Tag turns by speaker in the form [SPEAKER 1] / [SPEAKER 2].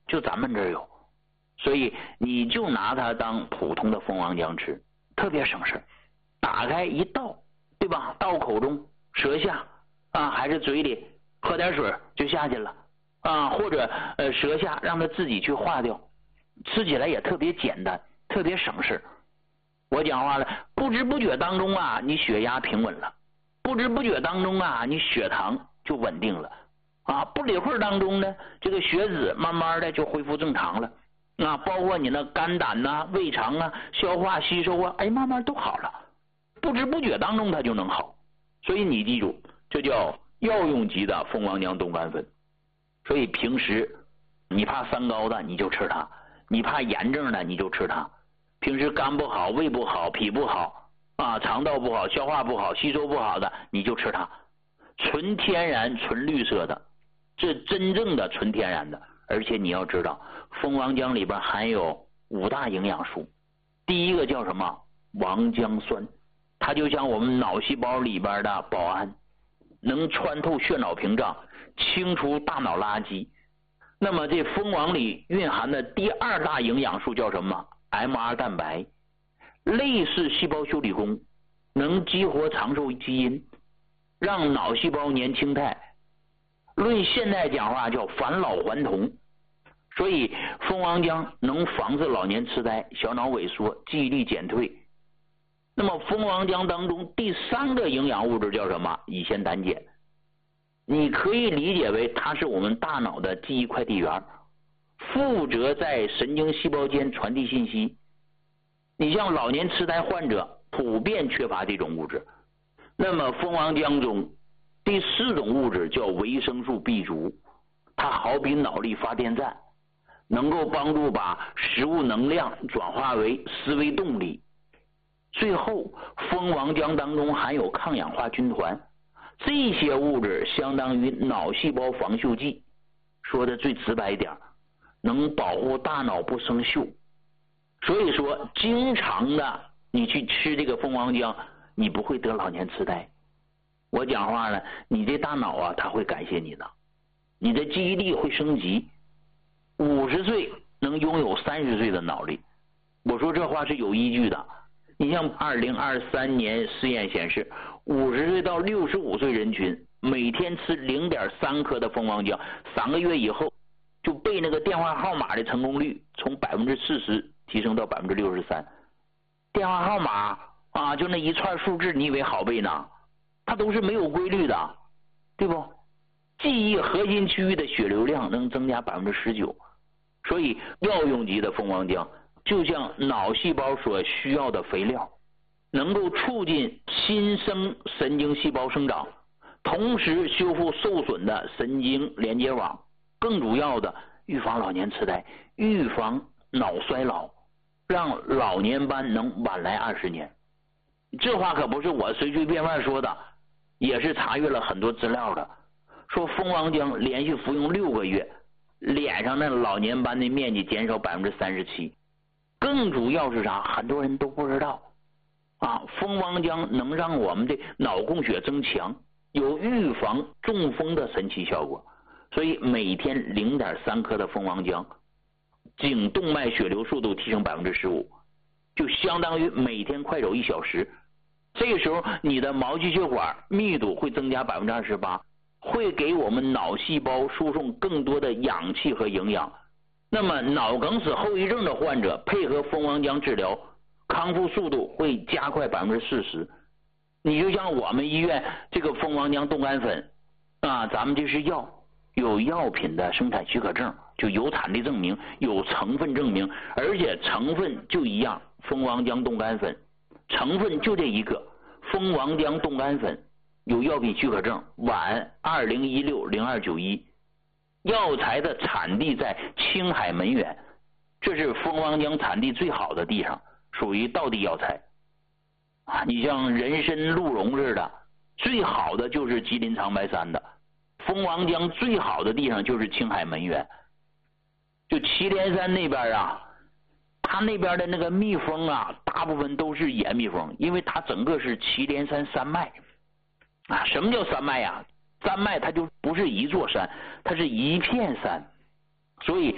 [SPEAKER 1] 就咱们这儿有，所以你就拿它当普通的蜂王浆吃，特别省事。打开一倒，对吧？倒口中、舌下啊，还是嘴里，喝点水就下去了啊，或者舌下让它自己去化掉，吃起来也特别简单，特别省事。我讲话了，不知不觉当中啊，你血压平稳了，不知不觉当中啊，你血糖就稳定了啊，不一会儿当中呢，这个血脂慢慢的就恢复正常了啊，包括你那肝胆呐、胃肠啊、消化吸收啊，哎，慢慢都好了，不知不觉当中它就能好。所以你记住，这叫药用级的蜂王浆冻肝粉。所以平时你怕三高的你就吃它，你怕炎症的你就吃它。平时肝不好、胃不好、脾不好啊，肠道不好、消化不好、吸收不好的你就吃它。纯天然、纯绿色的，这真正的纯天然的。而且你要知道，蜂王浆里边含有5大营养素。第一个叫什么？王浆酸，它就像我们脑细胞里边的保安，能穿透血脑屏障，清除大脑垃圾。那么这蜂王里蕴含的第2大营养素叫什么？MR 蛋白，类似细胞修理工，能激活长寿基因，让脑细胞年轻态。论现代讲话叫返老还童。所以蜂王浆能防治老年痴呆、小脑萎缩、记忆力减退。那么蜂王浆当中第3个营养物质叫什么？乙酰胆碱。你可以理解为它是我们大脑的记忆快递员，负责在神经细胞间传递信息。你像老年痴呆患者普遍缺乏这种物质。那么蜂王浆中第4种物质叫维生素 B 族，它好比脑力发电站，能够帮助把食物能量转化为思维动力。最后蜂王浆当中含有抗氧化军团，这些物质相当于脑细胞防锈剂，说的最直白一点，能保护大脑不生锈。所以说经常的你去吃这个蜂王浆，你不会得老年痴呆。我讲话了，你这大脑啊，它会感谢你的，你的记忆力会升级，50岁能拥有30岁的脑力。我说这话是有依据的。你像2023年试验显示，50岁到65岁人群每天吃0.3克的蜂王浆，3个月以后就背那个电话号码的成功率从40%提升到63%。电话号码啊，就那一串数字，你以为好背呢？它都是没有规律的，对不？记忆核心区域的血流量能增加19%。所以药用级的蜂王浆就像脑细胞所需要的肥料，能够促进新生神经细胞生长，同时修复受损的神经连接网，更主要的预防老年痴呆，预防脑衰老，让老年斑能晚来20年。这话可不是我随随便便说的，也是查阅了很多资料的。说蜂王浆连续服用6个月，脸上的老年斑的面积减少37%。更主要是啥？很多人都不知道啊，蜂王浆能让我们的脑供血增强，有预防中风的神奇效果。所以每天0.3克的蜂王浆，颈动脉血流速度提升15%，就相当于每天快走1小时。这个时候你的毛细血管密度会增加28%，会给我们脑细胞输送更多的氧气和营养。那么脑梗死后遗症的患者配合蜂王浆治疗，康复速度会加快40%。你就像我们医院这个蜂王浆冻肝粉啊，咱们这是药，有药品的生产许可证，就有产地证明，有成分证明，而且成分就一样，蜂王浆冻肝粉成分就这一个，蜂王浆冻肝粉有药品许可证，皖2016-0291，药材的产地在青海门源，这是蜂王浆产地最好的地方，属于道地药材啊。你像人参、鹿茸似的，最好的就是吉林长白山的，蜂王浆最好的地方就是青海门源。就祁连山那边啊，它那边的那个蜜蜂啊，大部分都是野蜜蜂，因为它整个是祁连山山脉啊。什么叫山脉啊？山脉它就不是一座山，它是一片山，所以